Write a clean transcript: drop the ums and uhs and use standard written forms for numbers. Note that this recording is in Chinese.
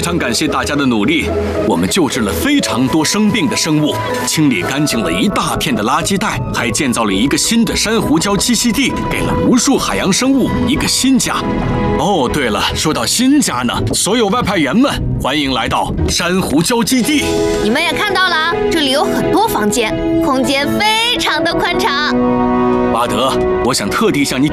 常感谢大家的努力，我们救治了非常多生病的生物，清理干净了一大片的垃圾袋，还建造了一个新的珊瑚礁栖息地，给了无数海洋生物一个新家。哦，对了，说到新家呢，所有外派员们，欢迎来到珊瑚礁基地。 你们也看到了，这里有很多房间，空间非常的宽敞。 巴德，我想特地向你